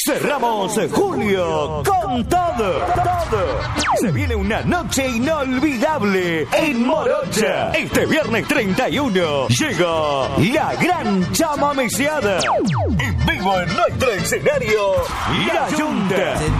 Cerramos julio con todo. Se viene una noche inolvidable en Morocha. Este viernes 31 llega la gran chamameceada. En vivo en nuestro escenario, La Yunta.